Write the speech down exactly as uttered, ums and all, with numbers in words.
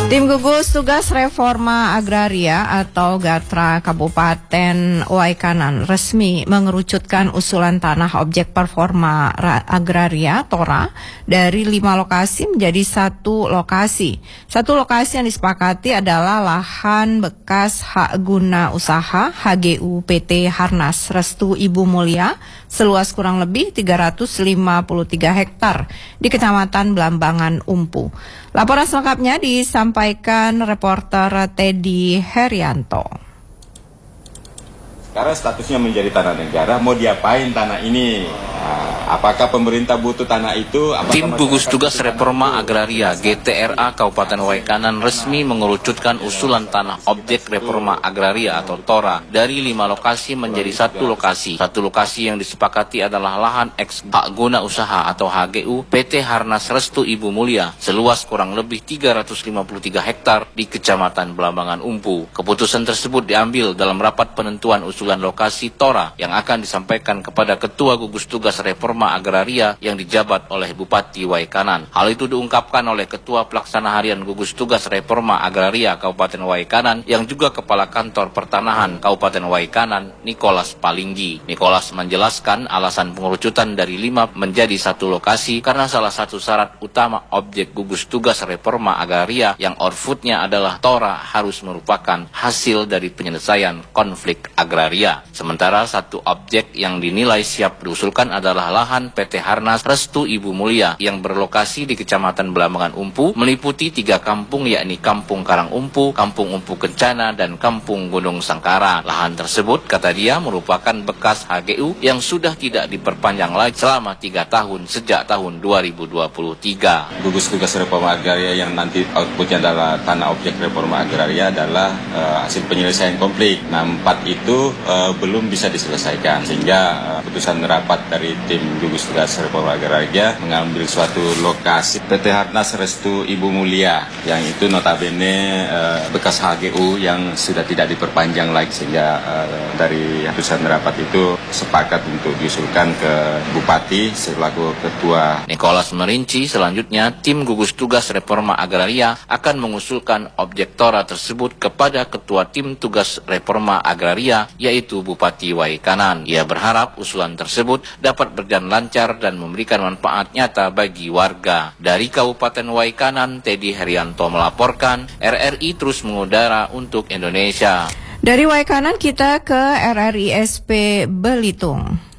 Tim Gugus Tugas Reforma Agraria atau Gatra Kabupaten Waikanan resmi mengerucutkan usulan tanah objek performa agraria (Tora) dari lima lokasi menjadi satu lokasi. Satu lokasi yang disepakati adalah lahan bekas hak guna usaha H G U P T Harnas Restu Ibu Mulia seluas kurang lebih tiga ratus lima puluh tiga hektar di Kecamatan Blambangan Umpu. Laporan selengkapnya disampaikan reporter Teddy Herianto. Sekarang statusnya menjadi tanah negara, mau diapain tanah ini? Nah, apakah pemerintah butuh tanah itu? Tim Gugus Tugas Reforma Agraria G T R A Kabupaten Waikanan resmi mengerucutkan usulan tanah objek reforma agraria atau Tora dari lima lokasi menjadi satu lokasi. Satu lokasi yang disepakati adalah lahan eks hak guna usaha atau H G U P T Harnas Restu Ibu Mulia seluas kurang lebih tiga ratus lima puluh tiga hektar di Kecamatan Blambangan Umpu. Keputusan tersebut diambil dalam rapat penentuan usulan lokasi Tora yang akan disampaikan kepada Ketua Gugus Tugas Reforma Agraria yang dijabat oleh Bupati Waikanan. Hal itu diungkapkan oleh Ketua Pelaksana Harian Gugus Tugas Reforma Agraria Kabupaten Waikanan yang juga Kepala Kantor Pertanahan Kabupaten Waikanan, Nicholas Palinggi. Nicholas menjelaskan alasan pengerucutan dari lima menjadi satu lokasi karena salah satu syarat utama objek Gugus Tugas Reforma Agraria yang outputnya adalah Tora harus merupakan hasil dari penyelesaian konflik agraria. Sementara satu objek yang dinilai siap diusulkan adalah lahan P T Harnas Restu Ibu Mulia yang berlokasi di Kecamatan Blambangan Umpu, meliputi tiga kampung yakni Kampung Karang Umpu, Kampung Umpu Kencana, dan Kampung Gunung Sangkara. Lahan tersebut, kata dia, merupakan bekas H G U yang sudah tidak diperpanjang lagi selama tiga tahun sejak tahun dua ribu dua puluh tiga. Gugus Tugas Reforma Agraria yang nanti outputnya adalah tanah objek reforma agraria adalah uh, hasil penyelesaian konflik. Nah, empat itu uh, belum bisa diselesaikan sehingga uh, putusan rapat dari tim Gugus Tugas Reforma Agraria mengambil suatu lokasi P T Harnas Restu Ibu Mulia yang itu notabene uh, bekas H G U yang sudah tidak diperpanjang lagi sehingga uh, dari putusan rapat itu sepakat untuk diusulkan ke Bupati selaku Ketua. Nicholas merinci selanjutnya tim Gugus Tugas Reforma Agraria akan mengusulkan objek Tora tersebut kepada Ketua Tim Tugas Reforma Agraria yaitu Bupati Waikanan. Ia berharap usulan tersebut dapat berjalan lancar dan memberikan manfaat nyata bagi warga. Dari Kabupaten Waikanan, Teddy Herianto melaporkan. R R I terus mengudara untuk Indonesia. Dari Waikanan kita ke R R I S P Belitung.